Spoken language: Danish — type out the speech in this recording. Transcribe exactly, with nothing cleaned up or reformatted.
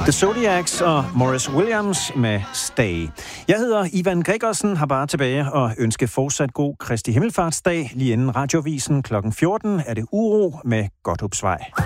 The Zodiacs og Morris Williams med Stay. Jeg hedder Ivan Gregersen, har bare tilbage og ønske fortsat god Kristi Himmelfartsdag. Lige inden radiovisen klokken fjorten er det Uro med Godthåbsvej.